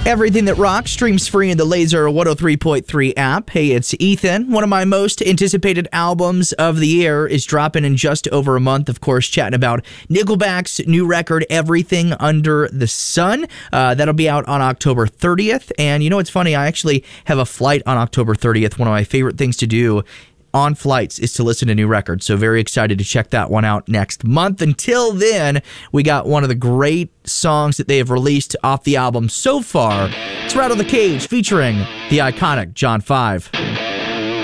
Everything that rocks streams free in the Laser 103.3 app. Hey, it's Ethan. One of my most anticipated albums of the year is dropping in just over a month. Of course, chatting about Nickelback's new record, Everything Under the Sun. That'll be out on October 30th. And you know what's funny? I actually have a flight on October 30th. One of my favorite things to do on flights is to listen to new records. So very excited to check that one out next month. Until then, we got one of the great songs that they have released off the album so far. It's Rattle the Cage featuring the iconic John 5.